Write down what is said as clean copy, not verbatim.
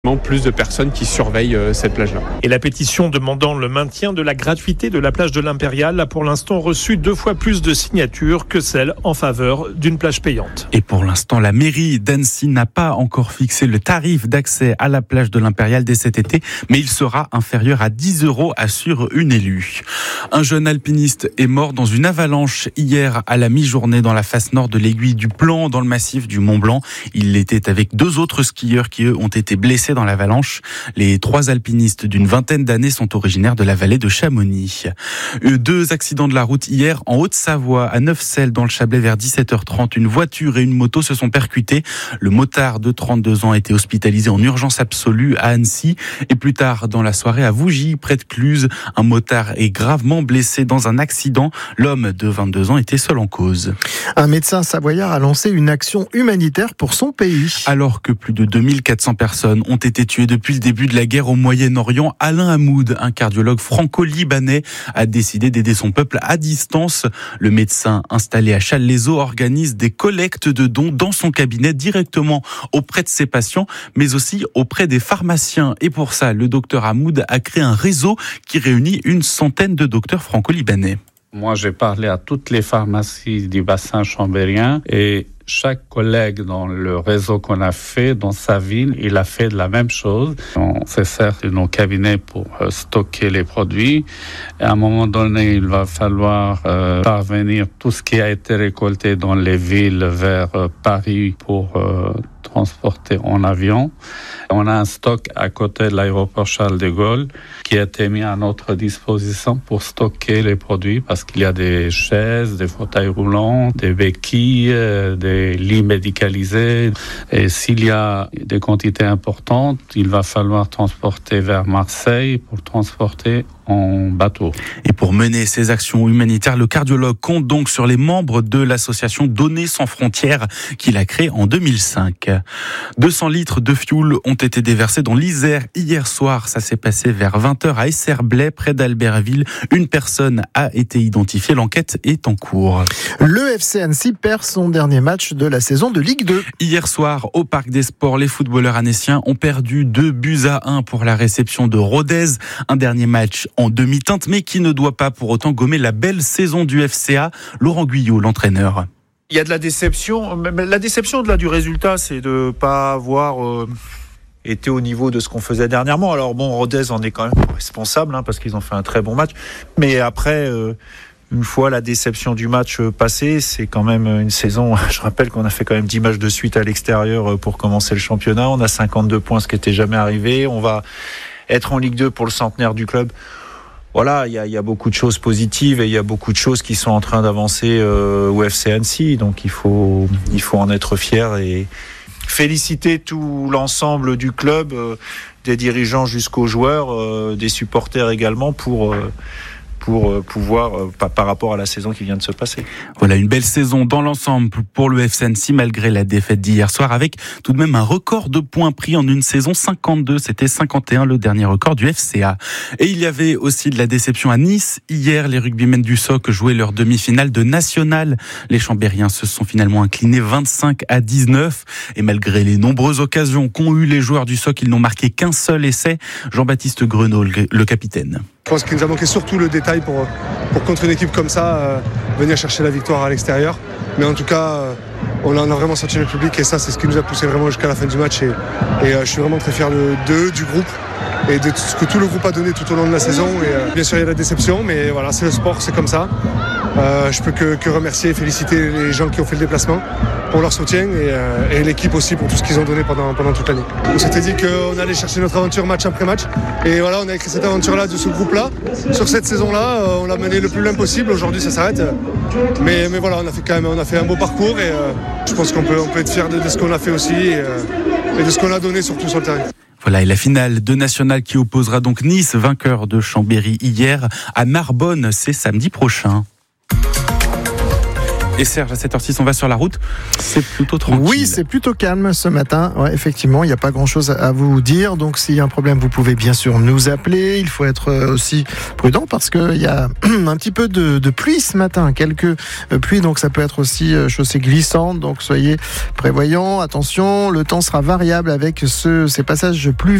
plus de personnes qui surveillent cette plage-là. Et la pétition demandant le maintien de la gratuité de la plage de l'Impérial a pour l'instant reçu 2 fois plus de signatures que celle en faveur d'une plage payante. Et pour l'instant, la mairie d'Annecy n'a pas encore fixé le tarif d'accès à la plage de l'Impérial dès cet été, mais il sera inférieur à 10 €, assure une élue. Un jeune alpiniste est mort dans une avalanche hier à la mi-journée dans la face nord de l'aiguille du Plan, dans le massif du Mont-Blanc. Il était avec 2 autres skieurs qui, eux, ont été blessés dans l'avalanche. Les 3 alpinistes d'une vingtaine d'années sont originaires de la vallée de Chamonix. 2 accidents de la route hier en Haute-Savoie, à Neufcelles, dans le Chablais, vers 17h30. Une voiture et une moto se sont percutées. Le motard de 32 ans a été hospitalisé en urgence absolue à Annecy. Et plus tard, dans la soirée, à Vougy, près de Cluse, un motard est gravement blessé dans un accident. L'homme de 22 ans était seul en cause. Un médecin savoyard a lancé une action humanitaire pour son pays. Alors que plus de 2400 personnes ont été tuées depuis le début de la guerre au Moyen-Orient, Alain Hamoud, un cardiologue franco-libanais, a décidé d'aider son peuple à distance. Le médecin installé à Challes-les-Eaux organise des collectes de dons dans son cabinet directement auprès de ses patients, mais aussi auprès des pharmaciens. Et pour ça, le docteur Hamoud a créé un réseau qui réunit une centaine de docteurs franco-libanais. Moi, j'ai parlé à toutes les pharmacies du bassin chambérien et chaque collègue dans le réseau qu'on a fait dans sa ville, il a fait de la même chose. On se sert de nos cabinets pour stocker les produits. Et à un moment donné, il va falloir parvenir tout ce qui a été récolté dans les villes vers Paris pour transporter en avion. On a un stock à côté de l'aéroport Charles de Gaulle qui a été mis à notre disposition pour stocker les produits parce qu'il y a des chaises, des fauteuils roulants, des béquilles, des lits médicalisés. Et s'il y a des quantités importantes, il va falloir transporter vers Marseille pour transporter en bateau. Et pour mener ces actions humanitaires, le cardiologue compte donc sur les membres de l'association Donner sans frontières qu'il a créée en 2005. 200 litres de fioul ont été déversés dans l'Isère hier soir. Ça s'est passé vers 20h à Esserblay, près d'Albertville. Une personne a été identifiée. L'enquête est en cours. Le FC Annecy perd son dernier match de la saison de Ligue 2. Hier soir, au Parc des Sports, les footballeurs annéciens ont perdu 2-1 pour la réception de Rodez. Un dernier match en demi-teinte, mais qui ne doit pas pour autant gommer la belle saison du FCA. Laurent Guyot, l'entraîneur. Il y a de la déception. La déception au-delà du résultat, c'est de ne pas avoir été au niveau de ce qu'on faisait dernièrement. Alors bon, Rodez en est quand même responsable, parce qu'ils ont fait un très bon match. Mais après, une fois la déception du match passé, c'est quand même une saison. Je rappelle qu'on a fait quand même 10 matchs de suite à l'extérieur pour commencer le championnat. On a 52 points, ce qui n'était jamais arrivé. On va être en Ligue 2 pour le centenaire du club. Voilà, il y a beaucoup de choses positives et il y a beaucoup de choses qui sont en train d'avancer au FC Annecy. Donc il faut en être fier et féliciter tout l'ensemble du club, des dirigeants jusqu'aux joueurs, des supporters également pour pouvoir, par rapport à la saison qui vient de se passer. Voilà, une belle saison dans l'ensemble pour le FC Annecy, malgré la défaite d'hier soir, avec tout de même un record de points pris en une saison, 52, c'était 51, le dernier record du FCA. Et il y avait aussi de la déception à Nice. Hier, les rugbymen du SOC jouaient leur demi-finale de national. Les Chambériens se sont finalement inclinés 25-19. Et malgré les nombreuses occasions qu'ont eu les joueurs du SOC, ils n'ont marqué qu'un seul essai. Jean-Baptiste Grenaud, le capitaine. Je pense qu'il nous a manqué surtout le détail pour contre une équipe comme ça, venir chercher la victoire à l'extérieur. Mais en tout cas, on a vraiment senti le public et ça, c'est ce qui nous a poussé vraiment jusqu'à la fin du match. Et je suis vraiment très fier d'eux, du groupe et de ce que tout le groupe a donné tout au long de la saison. Et bien sûr, il y a la déception, mais voilà, c'est le sport, c'est comme ça. Je peux que remercier et féliciter les gens qui ont fait le déplacement pour leur soutien et l'équipe aussi pour tout ce qu'ils ont donné pendant toute l'année. On s'était dit qu'on allait chercher notre aventure match après match et voilà, on a écrit cette aventure-là de ce groupe-là. Sur cette saison-là, on l'a mené le plus loin possible. Aujourd'hui, ça s'arrête. Mais voilà, on a fait un beau parcours et je pense qu'on peut être fier de ce qu'on a fait aussi et de ce qu'on a donné surtout sur le terrain. Voilà, et la finale de National qui opposera donc Nice, vainqueur de Chambéry hier, à Narbonne, c'est samedi prochain. Et Serge, à 7h06, on va sur la route. C'est plutôt tranquille. Oui, c'est plutôt calme ce matin. Ouais, effectivement, il n'y a pas grand-chose à vous dire. Donc, s'il y a un problème, vous pouvez bien sûr nous appeler. Il faut être aussi prudent parce qu'il y a un petit peu de pluie ce matin. Quelques pluies, donc ça peut être aussi chaussée glissante. Donc, soyez prévoyants. Attention, le temps sera variable avec ces passages pluvieux.